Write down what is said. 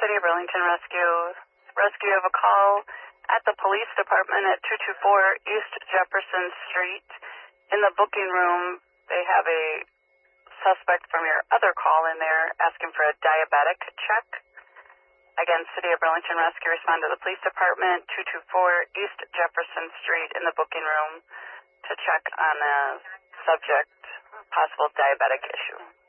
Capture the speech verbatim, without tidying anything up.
City of Burlington Rescue. Rescue of a call at the police department at two two four East Jefferson Street. In the booking room, they have a suspect from your other call in there asking for a diabetic check. Again, City of Burlington Rescue, respond to the police department, two two four East Jefferson Street in the booking room to check on a subject, possible diabetic issue.